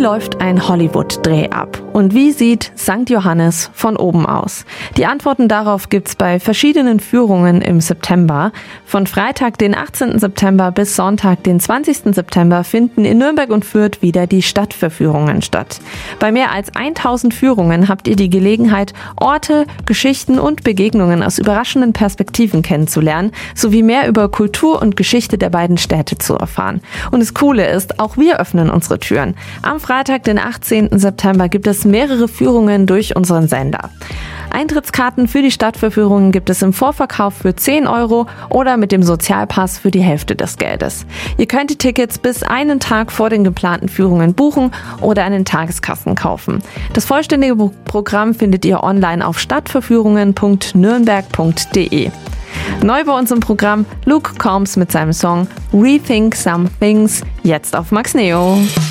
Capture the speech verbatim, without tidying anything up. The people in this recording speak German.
läuft ein Hollywood-Dreh ab? Und wie sieht Sankt Johannes von oben aus? Die Antworten darauf gibt's bei verschiedenen Führungen im September. Von Freitag, den achtzehnten September bis Sonntag, den zwanzigsten September finden in Nürnberg und Fürth wieder die Stadtverführungen statt. Bei mehr als tausend Führungen habt ihr die Gelegenheit, Orte, Geschichten und Begegnungen aus überraschenden Perspektiven kennenzulernen, sowie mehr über Kultur und Geschichte der beiden Städte zu erfahren. Und das Coole ist, auch wir öffnen unsere Türen. Am Freitag, den achtzehnten September, gibt es mehrere Führungen durch unseren Sender. Eintrittskarten für die Stadtverführungen gibt es im Vorverkauf für zehn Euro oder mit dem Sozialpass für die Hälfte des Geldes. Ihr könnt die Tickets bis einen Tag vor den geplanten Führungen buchen oder an den Tageskassen kaufen. Das vollständige Programm findet ihr online auf stadtverführungen punkt nürnberg punkt de. Neu bei uns im Programm Luke Combs mit seinem Song Rethink Some Things, jetzt auf Max Neo.